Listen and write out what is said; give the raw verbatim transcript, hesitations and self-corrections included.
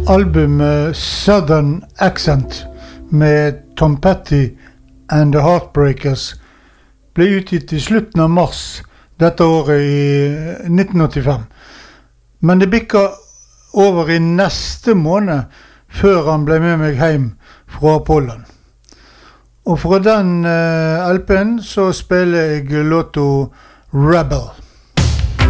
albumet Southern Accent med Tom Petty and the Heartbreakers ble utgitt i slutten av mars dette året i nitten åttifem. Men det bikket over i neste måned før han ble med meg hjem fra Polen. Og fra den uh, L P-en så spiller jeg låta Rebel.